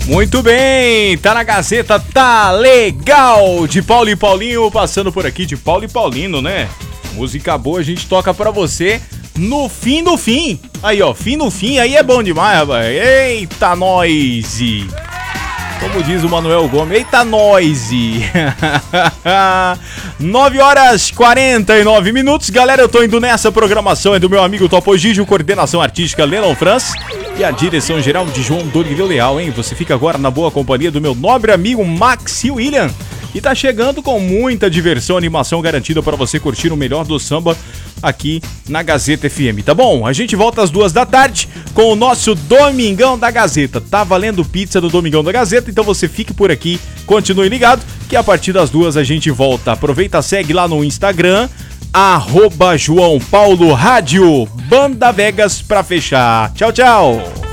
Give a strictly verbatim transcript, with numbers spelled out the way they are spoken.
Muito bem, tá na Gazeta, tá legal, de Paulo e Paulinho, passando por aqui, de Paulo e Paulino, né? Música boa a gente toca pra você no fim do fim. Aí, ó, fim do fim, aí é bom demais, rapaz. Eita, nós! Como diz o Manuel Gomes, eita, nós! nove horas e quarenta e nove minutos, galera, eu tô indo nessa programação, é do meu amigo Topo Gigio, coordenação artística Lennon Franz e a direção geral de João Dorilho Leal, hein? Você fica agora na boa companhia do meu nobre amigo Maxi William, que tá chegando com muita diversão, animação garantida para você curtir o melhor do samba aqui na Gazeta F M, tá bom? A gente volta às duas da tarde com o nosso Domingão da Gazeta. Tá valendo pizza do Domingão da Gazeta, então você fique por aqui, continue ligado, que a partir das duas a gente volta. Aproveita, segue lá no Instagram, arroba João Paulo Rádio, Banda Vegas pra fechar. Tchau, tchau!